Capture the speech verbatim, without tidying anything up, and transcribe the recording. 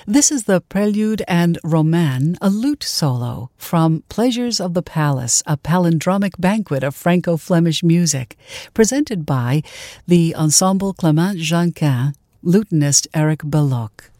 This is the Prelude and Roman, a lute solo from Pleasures of the Palace, a palindromic banquet of Franco-Flemish music, presented by the Ensemble Clément Jeanquin, lutenist Eric Belloc.